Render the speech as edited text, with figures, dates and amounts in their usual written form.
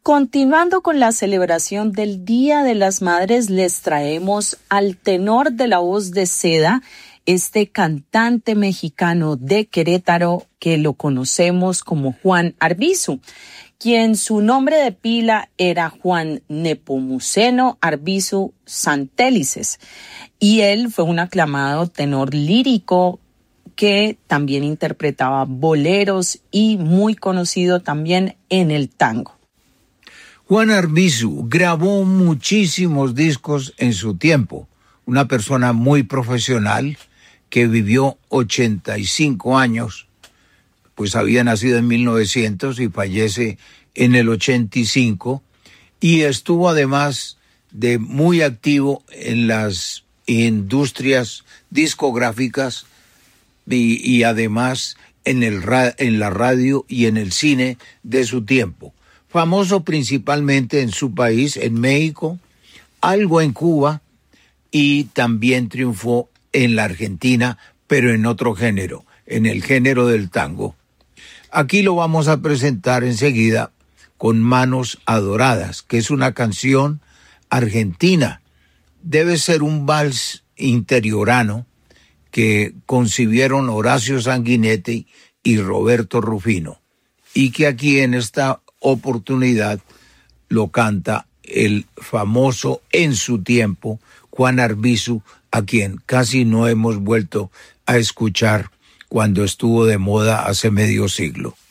Continuando con la celebración del Día de las Madres, les traemos al tenor de la voz de seda, este cantante mexicano de Querétaro que lo conocemos como Juan Arbizu, quien su nombre de pila era Juan Nepomuceno Arbizu Santelices, y él fue un aclamado tenor lírico que también interpretaba boleros y muy conocido también en el tango. Juan Arbizu grabó muchísimos discos en su tiempo, una persona muy profesional que vivió 85 años, pues había nacido en 1900 y fallece en el 85, y estuvo además de muy activo en las industrias discográficas y además en la radio y en el cine de su tiempo. Famoso principalmente en su país, en México, algo en Cuba, y también triunfó en la Argentina, pero en otro género, en el género del tango. Aquí lo vamos a presentar enseguida con Manos Adoradas, que es una canción argentina. Debe ser un vals interiorano que concibieron Horacio Sanguinetti y Roberto Rufino, y que aquí en esta oportunidad lo canta el famoso en su tiempo Juan Arbizu, a quien casi no hemos vuelto a escuchar cuando estuvo de moda hace medio siglo.